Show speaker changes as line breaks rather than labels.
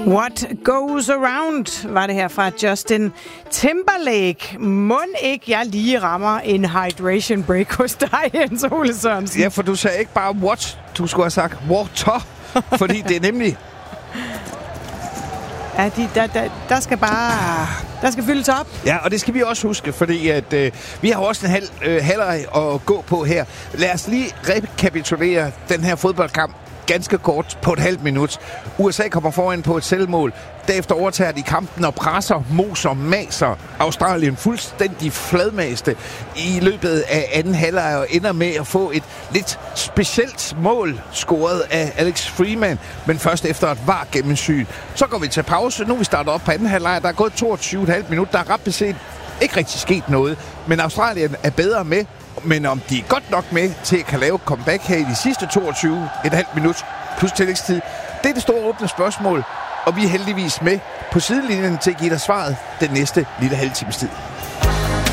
What Goes Around var det her fra Justin Timberlake. Mon ikke jeg lige rammer en hydration break hos dig, Jens Ole Sørensen?
Ja, for du sagde ikke bare what, du skulle have sagt water, fordi det er nemlig...
Ja, der skal bare... Der skal fyldes op.
Ja, og det skal vi også huske, fordi at, vi har også en halvleg at gå på her. Lad os lige rekapitulere den her fodboldkamp ganske kort på et halvt minut. USA kommer foran på et selvmål. Derefter overtager de kampen og presser, moser, maser Australien fuldstændig fladmaste i løbet af anden halvleg og ender med at få et lidt specielt mål scoret af Alex Freeman, men først efter et VAR-gennemsyn. Så går vi til pause. Nu vi starter op på anden halvleg. Der er gået 22,5 minutter. Der er ret beset ikke rigtig sket noget, men Australien er bedre med. Men om de er godt nok med til at kan lave comeback her i de sidste 22,5 minut plus tillægstid, det er det store åbne spørgsmål. Og vi er heldigvis med på sidelinjen til at give dig svaret den næste lille halve times tid.